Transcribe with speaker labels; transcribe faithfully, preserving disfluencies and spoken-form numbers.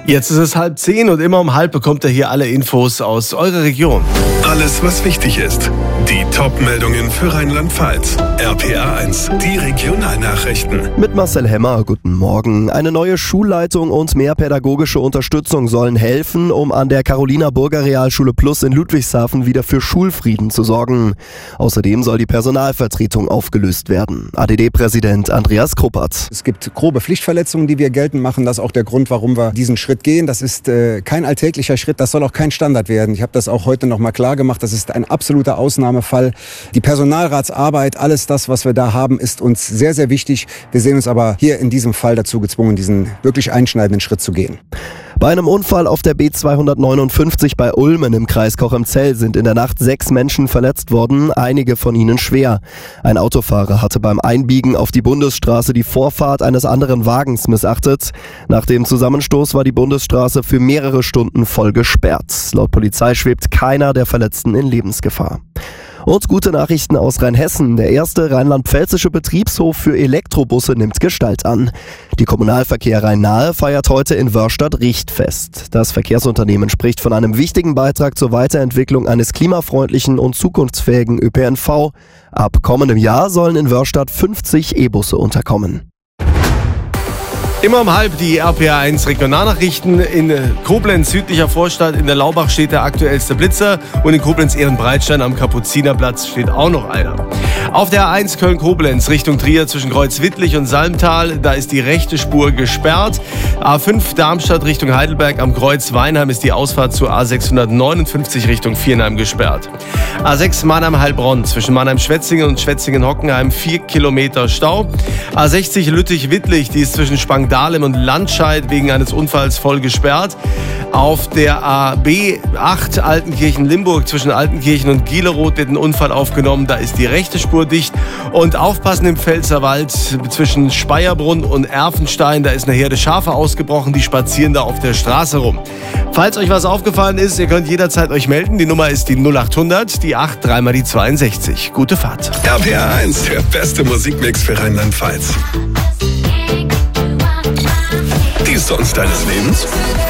Speaker 1: Jetzt ist es halb zehn und immer um halb bekommt ihr hier alle Infos aus eurer Region.
Speaker 2: Alles, was wichtig ist. Die Top-Meldungen für Rheinland-Pfalz. R P R eins, die Regionalnachrichten.
Speaker 3: Mit Marcel Hemmer, guten Morgen. Eine neue Schulleitung und mehr pädagogische Unterstützung sollen helfen, um an der Carolina-Burger-Realschule Plus in Ludwigshafen wieder für Schulfrieden zu sorgen. Außerdem soll die Personalvertretung aufgelöst werden. A D D-Präsident Andreas Kruppert.
Speaker 4: Es gibt grobe Pflichtverletzungen, die wir geltend machen. Das ist auch der Grund, warum wir diesen Schritt gehen. Das ist äh, kein alltäglicher Schritt, das soll auch kein Standard werden. Ich habe das auch heute noch mal klar gemacht. Das ist ein absoluter Ausnahmefall. Die Personalratsarbeit, alles das, was wir da haben, ist uns sehr, sehr wichtig. Wir sehen uns aber hier in diesem Fall dazu gezwungen, diesen wirklich einschneidenden Schritt zu gehen.
Speaker 3: Bei einem Unfall auf der B zweihundertneunundfünfzig bei Ulmen im Kreis Cochem-Zell sind in der Nacht sechs Menschen verletzt worden, einige von ihnen schwer. Ein Autofahrer hatte beim Einbiegen auf die Bundesstraße die Vorfahrt eines anderen Wagens missachtet. Nach dem Zusammenstoß war die Bundesstraße für mehrere Stunden voll gesperrt. Laut Polizei schwebt keiner der Verletzten in Lebensgefahr. Und gute Nachrichten aus Rheinhessen. Der erste rheinland-pfälzische Betriebshof für Elektrobusse nimmt Gestalt an. Die Kommunalverkehr Rhein-Nahe feiert heute in Wörstadt Richtfest. Das Verkehrsunternehmen spricht von einem wichtigen Beitrag zur Weiterentwicklung eines klimafreundlichen und zukunftsfähigen Ö P N V. Ab kommendem Jahr sollen in Wörstadt fünfzig E-Busse unterkommen.
Speaker 1: Immer um halb die R P R eins Regionalnachrichten. In Koblenz, südlicher Vorstadt, in der Laubach steht der aktuellste Blitzer und in Koblenz-Ehrenbreitstein am Kapuzinerplatz steht auch noch einer. Auf der A eins Köln-Koblenz Richtung Trier zwischen Kreuzwittlich und Salmtal, da ist die rechte Spur gesperrt. A fünf Darmstadt Richtung Heidelberg am Kreuz Weinheim ist die Ausfahrt zur A sechshundertneunundfünfzig Richtung Viernheim gesperrt. A sechs Mannheim-Heilbronn zwischen Mannheim-Schwetzingen und Schwetzingen-Hockenheim vier Kilometer Stau. A sechzig Lüttich-Wittlich, die ist zwischen Spang Dahlem und Landscheid wegen eines Unfalls voll gesperrt. Auf der A B acht Altenkirchen-Limburg zwischen Altenkirchen und Gieleroth wird ein Unfall aufgenommen. Da ist die rechte Spur dicht. Und aufpassen im Pfälzerwald zwischen Speierbrunn und Erfenstein. Da ist eine Herde Schafe ausgebrochen, die spazieren da auf der Straße rum. Falls euch was aufgefallen ist, ihr könnt jederzeit euch melden. Die Nummer ist die null acht hundert, die acht, dreimal die zweiundsechzig. Gute Fahrt.
Speaker 2: R P R eins, der beste Musikmix für Rheinland-Pfalz. Die Songs deines Lebens?